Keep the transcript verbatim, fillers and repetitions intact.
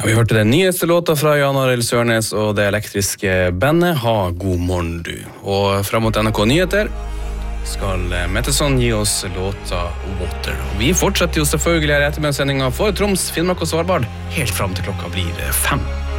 Ja, vi hørte den nyeste låta fra Jan Arild Sørnes og det elektriske bandet Ha god morgen du. Og frem mot N R K Nyheter skal Metteson gi oss låta Water. Og vi fortsetter jo selvfølgelig her etter med sendingen for Troms, Finnmark og Svalbard helt frem til klokka blir fem.